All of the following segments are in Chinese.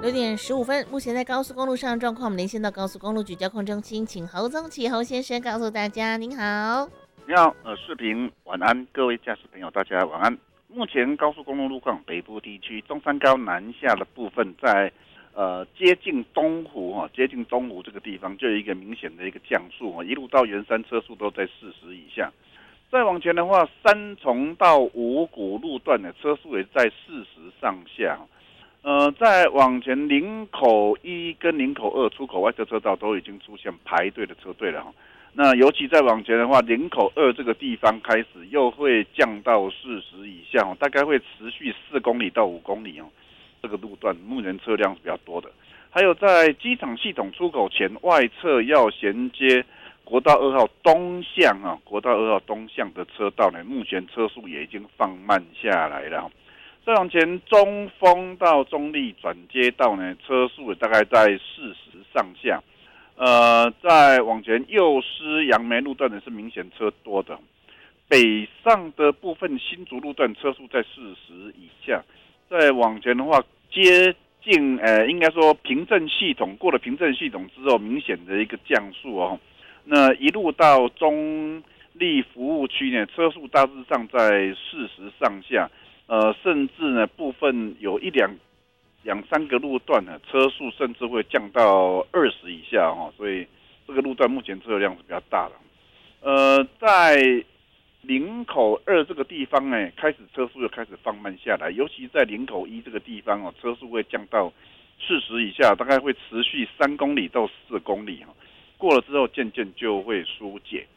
6点15分，目前在高速公路上状况，我们连线到高速公路局交通中心，请侯宗启侯先生告诉大家，您好。 你好，视频晚安，各位驾驶朋友，大家晚安。目前高速公路路况，北部地区中山高南下的部分在，接近东湖这个地方，就有一个明显的一个降速一路到圆山车速都在40以下。再往前的话，三重到五股路段的车速也在40上下。再往前，林口1跟林口2出口外侧车道都已经出现排队的车队了。那尤其再往前的话，林口2这个地方开始又会降到40以下，大概会持续4公里到5公里这个路段目前车辆是比较多的。还有在机场系统出口前外侧要衔接国道2号东向国道2号东向的车道呢，目前车速也已经放慢下来了。再往前，中丰到中立转接道呢，车速大概在40上下。再往前，右师杨梅路段呢是明显车多的。北上的部分，新竹路段车速在40以下。再往前的话，接近应该说平镇系统过了平镇系统之后，明显的一个降速那一路到中立服务区呢，车速大致上在40上下。甚至呢，部分有两三个路段呢，车速甚至会降到20以下所以这个路段目前车辆是比较大的。在林口2这个地方呢，开始车速又开始放慢下来，尤其在林口1这个地方车速会降到40以下，大概会持续3公里到4公里过了之后渐渐就会疏解。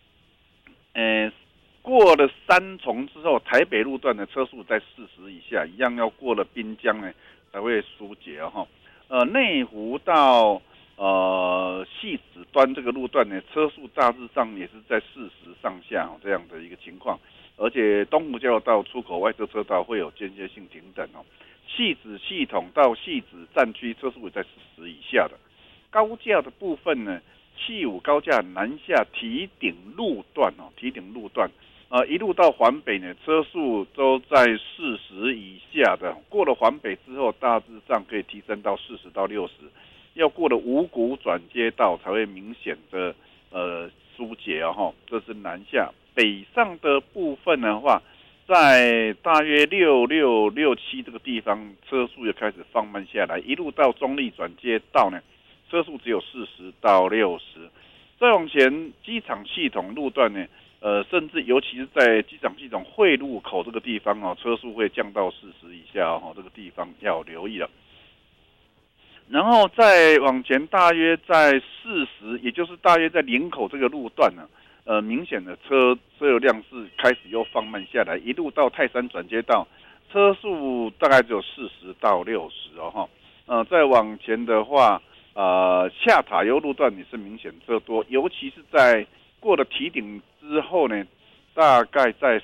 过了三重之后，台北路段的车速在40以下，一样要过了滨江呢才会疏解内湖到汐止端这个路段呢，车速大致上也是在40上下这样的一个情况，而且东湖交流道出口外侧车道会有间歇性停等汐止系统到汐止站区车速也在40以下的。高架的部分呢，75高架南下堤顶路段一路到环北呢，车速都在40以下的。过了环北之后，大致上可以提升到40到60，要过了五股转接道才会明显的疏解这是南下。北上的部分的话，在大约66、67这个地方，车速也开始放慢下来，一路到中立转接道呢，车速只有40到60。再往前，机场系统路段呢，甚至尤其是在机场系统汇入口这个地方车速会降到40以下这个地方要留意了。然后再往前，大约在40，也就是大约在林口这个路段呢，明显的车流量是开始又放慢下来，一路到泰山转接道，车速大概只有40到60再往前的话，下塔悠路段也是明显车多，尤其是在过了堤顶之后呢，大概在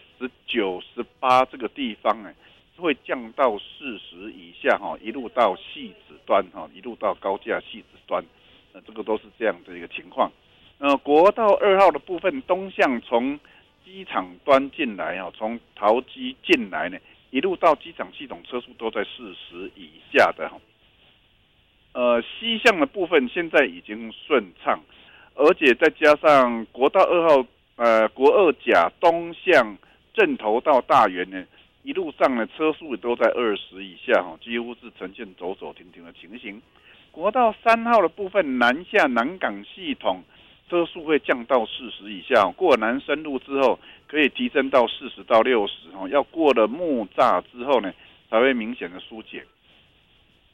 19、18这个地方呢，会降到40以下一路到汐止端一路到高架汐止端，这个都是这样的一个情况。国道2号的部分东向从机场端进来从桃机进来呢，一路到机场系统车速都在40以下的西向的部分现在已经顺畅，而且再加上国道2号国2甲东向镇头到大园呢，一路上呢车速也都在20以下几乎是呈现走走停停的情形。国道3号的部分南下南港系统车速会降到40以下，过南深路之后可以提升到40到60要过了木栅之后呢才会明显的疏解。